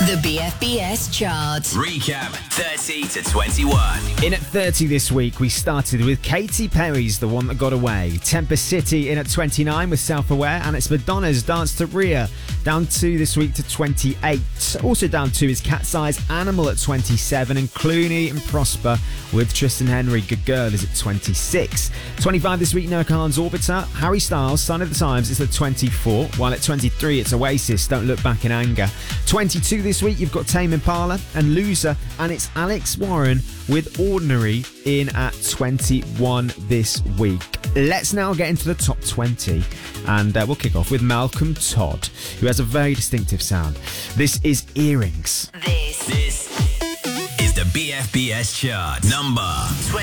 The BFBS chart. Recap 30 to 21. In at 30 this week, we started with Katy Perry's The One That Got Away. Tempest City in at 29 with Self-Aware, and it's Madonna's Dance to Rhea. Down 2 this week to 28. Also down 2 is Cat's Eyes Animal at 27, and Clooney and Prosper with Tristan Henry Good Girl is at 26. 25 this week, Noah Kahan's Orbiter. Harry Styles, Sign of the Times, is at 24, while at 23 it's Oasis, Don't Look Back in Anger. 22 this week, you've got Tame Impala and Loser, and it's Alex Warren with Ordinary in at 21 this week. Let's now get into the top 20, and we'll kick off with Malcolm Todd, who has a very distinctive sound. This is Earrings. This Is the BFBS chart number 20.